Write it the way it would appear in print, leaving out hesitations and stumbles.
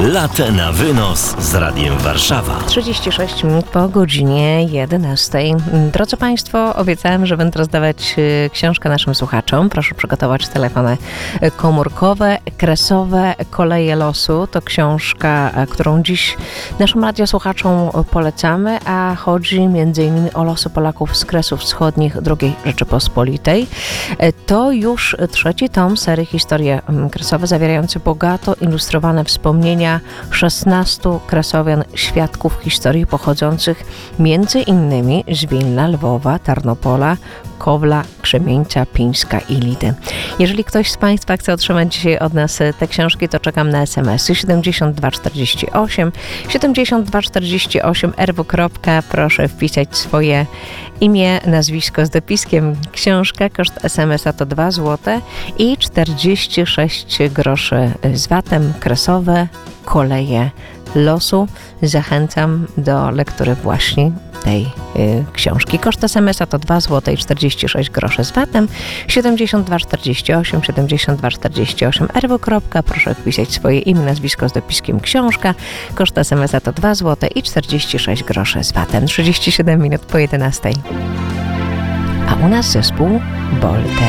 Latte na wynos z Radiem Warszawa. 36 minut po godzinie 11. Drodzy Państwo, obiecałem, że będę rozdawać książkę naszym słuchaczom. Proszę przygotować telefony komórkowe. Kresowe koleje losu to książka, którą dziś naszym radiosłuchaczom polecamy, a chodzi m.in. o losy Polaków z Kresów Wschodnich II Rzeczypospolitej. To już trzeci tom serii Historie Kresowe, zawierający bogato ilustrowane wspomnienia 16 kresowian, świadków historii pochodzących m.in. z Wilna, Lwowa, Tarnopola, Kowla, Krzemieńca, Pińska i Lidy. Jeżeli ktoś z Państwa chce otrzymać dzisiaj od nas te książki, to czekam na SMS-y 7248 7248 rw. Proszę wpisać swoje imię, nazwisko z dopiskiem książka. Koszt SMS-a to 2 zł i 46 groszy z VAT-em. Kresowe koleje losu. Zachęcam do lektury właśnie tej książki. Koszt SMS-a to 2 zł i 46 groszy z VAT-em. 7248 7248 rw. Proszę wpisać swoje imię, nazwisko z dopiskiem książka. Koszt SMS-a to 2 zł i 46 groszy z VAT-em. 37 minut po 11. A u nas zespół Bolter.